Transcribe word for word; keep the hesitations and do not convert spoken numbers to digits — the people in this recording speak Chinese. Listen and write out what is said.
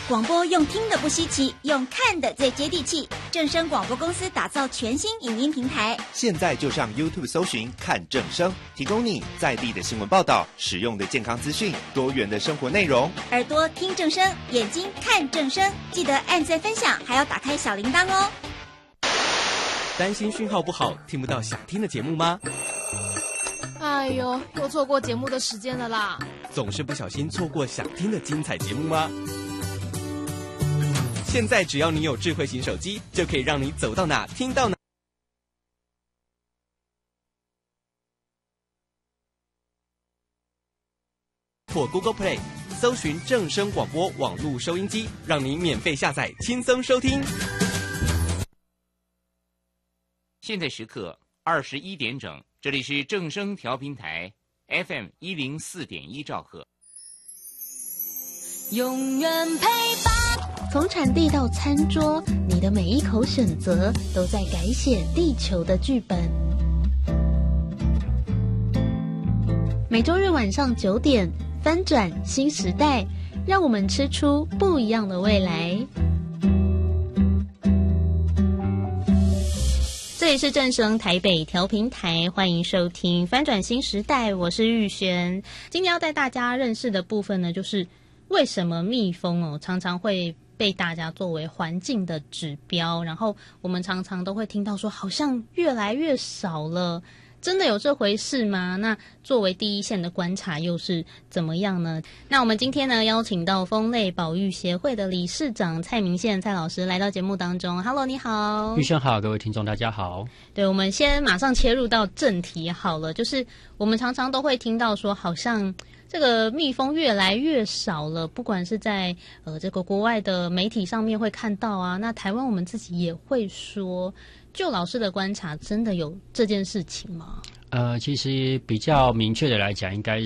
广播用听的不稀奇，用看的最接地气。正声广播公司打造全新影音平台， 现在就上 YouTube 搜寻看正声，提供你在地的新闻报道、实用的健康资讯、多元的生活内容。 耳朵听正声，眼睛看正声，记得按赞分享，还要打开小铃铛哦。 担心讯号不好，听不到想听的节目吗？ 哎呦，又错过节目的时间了啦！ 总是不小心错过想听的精彩节目吗？现在只要你有智慧型手机，就可以让你走到哪听到哪。或 Google Play 搜寻正声广播网络收音机，让你免费下载，轻松收听。 现在时刻二十一点整，这里是正声调频台 F M 一零四点一兆赫。 永远陪伴。 从产地到餐桌，你的每一口选择都在改写地球的剧本。每周日晚上九点，翻转新时代，让我们吃出不一样的未来。这里是正声台北调频台，欢迎收听翻转新时代，我是玉璇。今天要带大家认识的部分呢，就是为什么蜜蜂哦常常会被大家作为环境的指标，然后我们常常都会听到说好像越来越少了，真的有这回事吗？那作为第一线的观察又是怎么样呢？那我们今天呢邀请到蜂类保育协会的理事长蔡明宪蔡老师来到节目当中。 Hello， 你好。 玉轩好，各位听众大家好。 对，我们先马上切入到正题好了，就是我们常常都会听到说好像这个蜜蜂越来越少了，不管是在呃这个国外的媒体上面会看到啊，那台湾我们自己也会说，就老师的观察，真的有这件事情吗？ 呃，其实比较明确的来讲，应该